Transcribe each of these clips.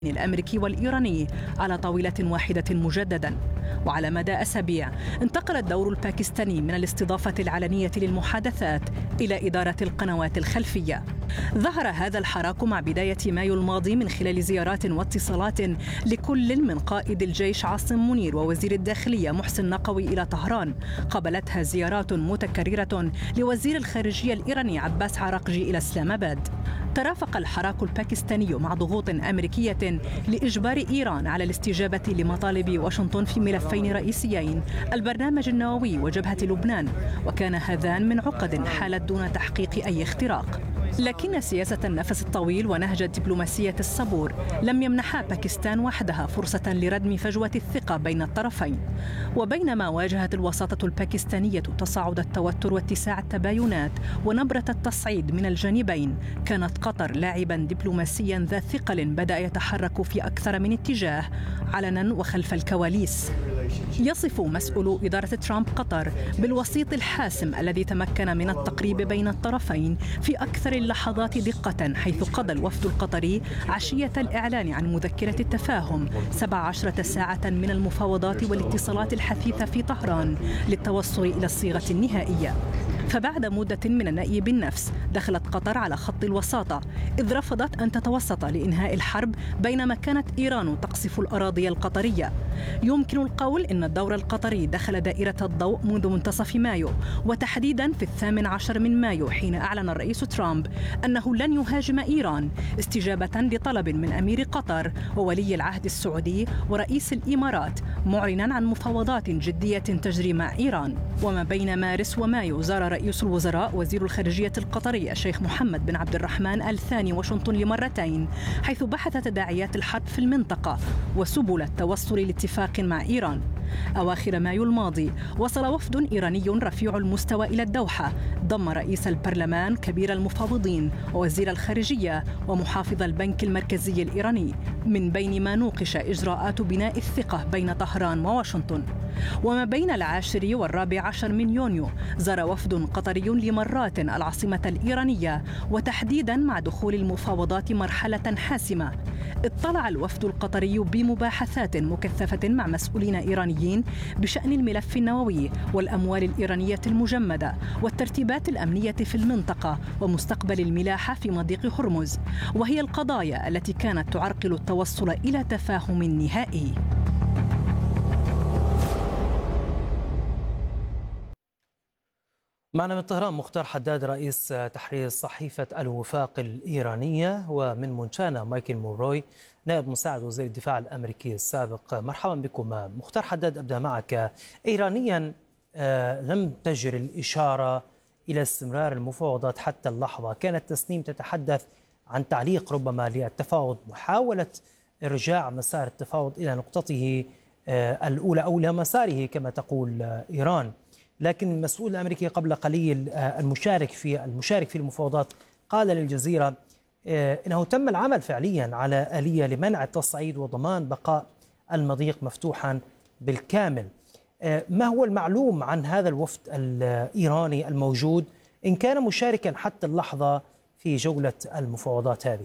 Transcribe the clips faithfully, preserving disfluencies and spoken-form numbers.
الأمريكي والإيراني على طاولة واحدة مجددا. وعلى مدى أسابيع انتقل الدور الباكستاني من الاستضافة العلنية للمحادثات إلى إدارة القنوات الخلفية. ظهر هذا الحراك مع بداية مايو الماضي من خلال زيارات واتصالات لكل من قائد الجيش عاصم منير ووزير الداخلية محسن نقوي إلى طهران، قابلتها زيارات متكررة لوزير الخارجية الإيراني عباس عراقجي إلى إسلام آباد. ترافق الحراك الباكستاني مع ضغوط أمريكية لإجبار إيران على الاستجابة لمطالب واشنطن في ملفين رئيسيين: البرنامج النووي وجبهة لبنان، وكان هذان من عقد حالت دون تحقيق أي اختراق. لكن سياسة النفس الطويل ونهج الدبلوماسية الصبور لم يمنحا باكستان وحدها فرصة لردم فجوة الثقة بين الطرفين. وبينما واجهت الوساطة الباكستانية تصاعد التوتر واتساع التباينات ونبرة التصعيد من الجانبين، كانت قطر لاعبا دبلوماسيا ذا ثقل بدأ يتحرك في أكثر من اتجاه علنا وخلف الكواليس. يصف مسؤولو إدارة ترامب قطر بالوسيط الحاسم الذي تمكن من التقريب بين الطرفين في أكثر اللحظات دقة، حيث قضى الوفد القطري عشية الإعلان عن مذكرة التفاهم سبع عشرة ساعة من المفاوضات والاتصالات الحثيثة في طهران للتوصل إلى الصيغة النهائية. فبعد مدة من النأي بالنفس دخلت قطر على خط الوساطة، إذ رفضت أن تتوسط لإنهاء الحرب بينما كانت إيران تقصف الأراضي القطرية. يمكن القول إن الدور القطري دخل دائرة الضوء منذ منتصف مايو، وتحديدا في الثامن عشر من مايو حين أعلن الرئيس ترامب أنه لن يهاجم إيران استجابة لطلب من أمير قطر وولي العهد السعودي ورئيس الإمارات، معلنا عن مفاوضات جدية تجري مع إيران. وما بين مارس ومايو زار رئيس الوزراء وزير الخارجية القطري الشيخ محمد بن عبد الرحمن آل ثاني واشنطن لمرتين، حيث بحث تداعيات الحرب في المنطقة وسبل التوصل لاتفاق مع إيران. أواخر مايو الماضي وصل وفد إيراني رفيع المستوى إلى الدوحة، ضم رئيس البرلمان كبير المفاوضين ووزير الخارجية ومحافظ البنك المركزي الإيراني، من بين ما نوقش إجراءات بناء الثقة بين طهران وواشنطن. وما بين العاشر والرابع عشر من يونيو زار وفد قطري لمرات العاصمة الإيرانية، وتحديدا مع دخول المفاوضات مرحلة حاسمة. اطلع الوفد القطري بمباحثات مكثفة مع مسؤولين إيرانيين بشأن الملف النووي والأموال الإيرانية المجمدة والترتيبات الأمنية في المنطقة ومستقبل الملاحة في مضيق هرمز، وهي القضايا التي كانت تعرقل التوصل إلى تفاهم نهائي. معنا من طهران مختار حداد رئيس تحرير صحيفة الوفاق الإيرانية، ومن مونتانا مايكل موروي نائب مساعد وزير الدفاع الأمريكي السابق. مرحبا بكم. مختار حداد، أبدأ معك. إيرانيا لم تجر الإشارة إلى استمرار المفاوضات حتى اللحظة، كانت تسنيم تتحدث عن تعليق ربما للتفاوض، محاولة إرجاع مسار التفاوض إلى نقطته الأولى أو إلى مساره كما تقول إيران. لكن المسؤول الأمريكي قبل قليل المشارك في المشارك في المفاوضات قال للجزيرة إنه تم العمل فعليا على آلية لمنع التصعيد وضمان بقاء المضيق مفتوحا بالكامل. ما هو المعلوم عن هذا الوفد الإيراني الموجود، إن كان مشاركا حتى اللحظة في جولة المفاوضات هذه؟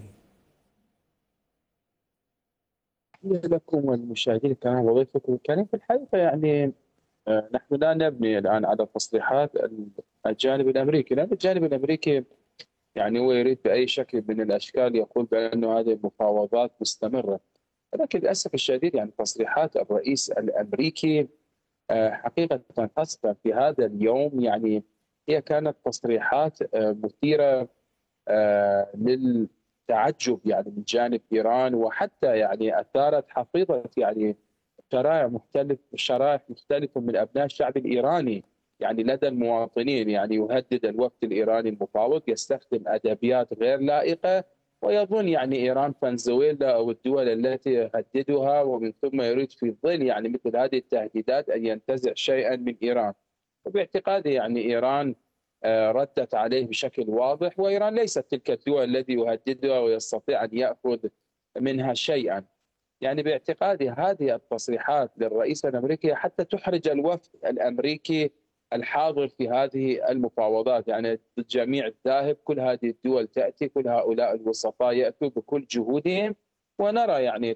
لكم والمشاهدين الكرام وضيفكم الكريم، في الحقيقة يعني نحن لا نبني الآن على تصريحات الجانب الأمريكي، لأن الجانب الأمريكي يعني هو يريد بأي شكل من الأشكال يقول بأنه هذه المفاوضات مستمرة، ولكن للأسف الشديد يعني تصريحات الرئيس الأمريكي حقيقة خاصة في هذا اليوم يعني هي كانت تصريحات مثيرة للتعجب يعني من جانب إيران، وحتى يعني أثارت حفيظة يعني شرائح مختلف شرائح مختلفة من أبناء الشعب الإيراني يعني لدى المواطنين. يعني يهدد الوفد الإيراني المفاوض، يستخدم أدبيات غير لائقة، ويظن يعني إيران فنزويلا أو الدول التي يهددها، ومن ثم يريد في ظل يعني مثل هذه التهديدات أن ينتزع شيئا من إيران. وباعتقادي يعني إيران ردت عليه بشكل واضح، وإيران ليست تلك الدول التي يهددها ويستطيع أن يأخذ منها شيئا. يعني باعتقادي هذه التصريحات للرئيس الأمريكي حتى تحرج الوفد الأمريكي الحاضر في هذه المفاوضات. يعني الجميع الذاهب، كل هذه الدول تأتي، كل هؤلاء الوسطاء يأتوا بكل جهودهم ونرى يعني